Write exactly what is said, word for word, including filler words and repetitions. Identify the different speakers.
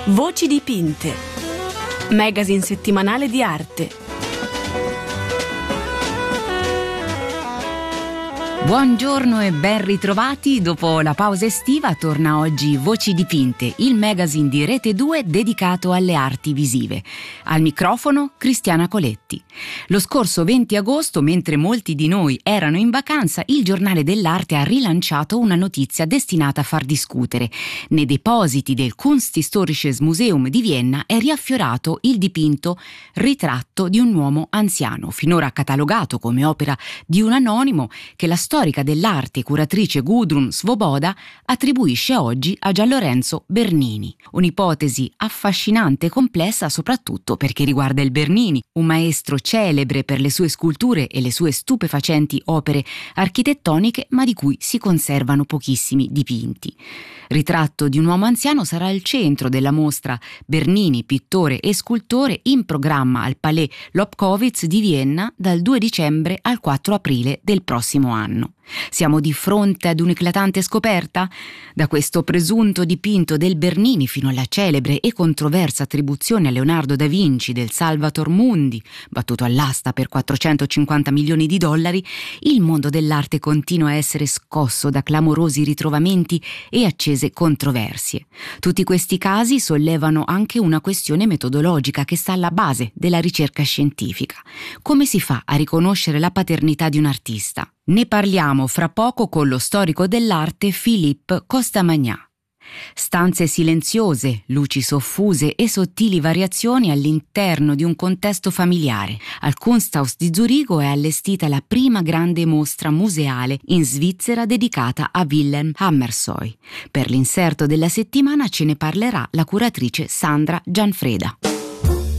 Speaker 1: Voci dipinte, magazine settimanale di arte.
Speaker 2: Buongiorno e ben ritrovati. Dopo la pausa estiva torna oggi Voci dipinte, il magazine di Rete due dedicato alle arti visive. Al microfono Cristiana Coletti. Lo scorso venti agosto, mentre molti di noi erano in vacanza, il Giornale dell'Arte ha rilanciato una notizia destinata a far discutere. Nei depositi del Kunsthistorisches Museum di Vienna è riaffiorato il dipinto Ritratto di un uomo anziano, finora catalogato come opera di un anonimo che la storia storica dell'arte e curatrice Gudrun Svoboda attribuisce oggi a Gianlorenzo Bernini. Un'ipotesi affascinante e complessa soprattutto perché riguarda il Bernini, un maestro celebre per le sue sculture e le sue stupefacenti opere architettoniche, ma di cui si conservano pochissimi dipinti. Ritratto di un uomo anziano sarà il centro della mostra Bernini, pittore e scultore, in programma al Palais Lobkowitz di Vienna dal due dicembre al quattro aprile del prossimo anno. Siamo di fronte ad un'eclatante scoperta? Da questo presunto dipinto del Bernini fino alla celebre e controversa attribuzione a Leonardo da Vinci del Salvator Mundi, battuto all'asta per quattrocentocinquanta milioni di dollari, il mondo dell'arte continua a essere scosso da clamorosi ritrovamenti e accese controversie. Tutti questi casi sollevano anche una questione metodologica che sta alla base della ricerca scientifica. Come si fa a riconoscere la paternità di un artista? Ne parliamo fra poco con lo storico dell'arte Philippe Costamagna. Stanze silenziose, luci soffuse e sottili variazioni all'interno di un contesto familiare. Al Kunsthaus di Zurigo è allestita la prima grande mostra museale in Svizzera dedicata a Wilhelm Hammershøi. Per l'inserto della settimana ce ne parlerà la curatrice Sandra Gianfreda.